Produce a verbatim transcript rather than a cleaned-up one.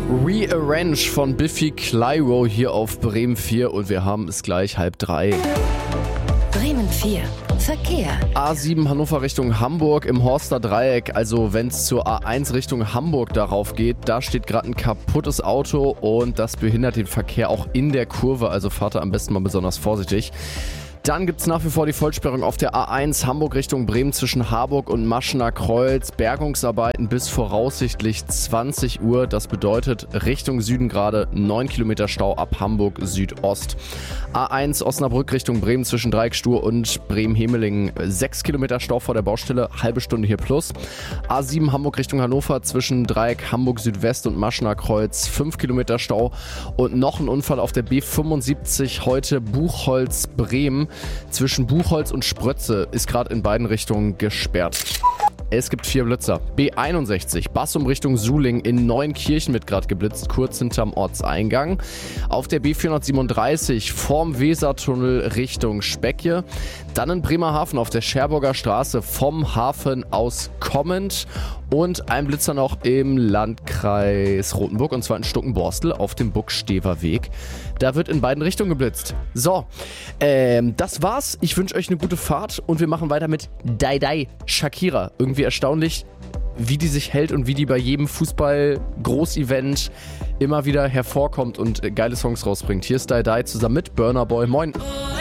Rearrange von Biffy Clyro hier auf Bremen vier und wir haben es gleich halb drei. Bremen vier. Verkehr. A sieben Hannover Richtung Hamburg im Horster Dreieck, also wenn es zur A eins Richtung Hamburg darauf geht, da steht gerade ein kaputtes Auto und das behindert den Verkehr auch in der Kurve, also fahrt da am besten mal besonders vorsichtig. Dann gibt es nach wie vor die Vollsperrung auf der A eins Hamburg Richtung Bremen zwischen Harburg und Maschener Kreuz. Bergungsarbeiten bis voraussichtlich zwanzig Uhr. Das bedeutet Richtung Süden gerade neun Kilometer Stau ab Hamburg Südost. A eins Osnabrück Richtung Bremen zwischen Dreieckstuhl und Bremen-Hemelingen. sechs Kilometer Stau vor der Baustelle, halbe Stunde hier plus. A sieben Hamburg Richtung Hannover zwischen Dreieck Hamburg Südwest und Maschener Kreuz. fünf Kilometer Stau. Und noch ein Unfall auf der B fünfundsiebzig heute Buchholz Bremen. Zwischen Buchholz und Sprötze ist gerade in beiden Richtungen gesperrt. Es gibt vier Blitzer. B einundsechzig, Bassum Richtung Suling in Neuenkirchen wird gerade geblitzt, kurz hinterm Ortseingang. Auf der B vierhundertsiebenunddreißig vorm Wesertunnel Richtung Speckje. Dann in Bremerhaven auf der Cherburger Straße vom Hafen aus kommend. Und ein Blitzer noch im Landkreis Rothenburg und zwar in Stuckenborstel auf dem Buckstever Weg. Da wird in beiden Richtungen geblitzt. So, ähm, das war's. Ich wünsche euch eine gute Fahrt und wir machen weiter mit Dai Dai Shakira. Irgendwie erstaunlich, wie die sich hält und wie die bei jedem Fußball-Großevent immer wieder hervorkommt und geile Songs rausbringt. Hier ist Dai Dai zusammen mit Burna Boy. Moin.